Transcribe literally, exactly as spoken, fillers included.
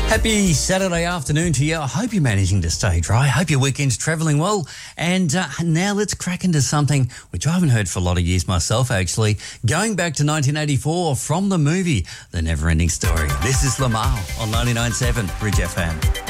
Happy Saturday afternoon to you. I hope you're managing to stay dry. I hope your weekend's travelling well. And uh, now let's crack into something which I haven't heard for a lot of years myself, actually. Going back to nineteen eighty-four from the movie The Never Ending Story. This is Lamar on ninety-nine point seven Bridge F M.